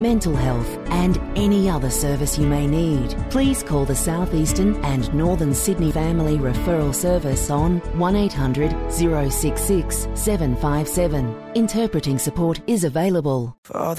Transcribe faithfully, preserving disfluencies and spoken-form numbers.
mental health and any other service you may need. Please call the South Eastern and Northern Sydney Family Referral Service on one eight hundred, zero six six, seven five seven. Interpreting support is available. For all the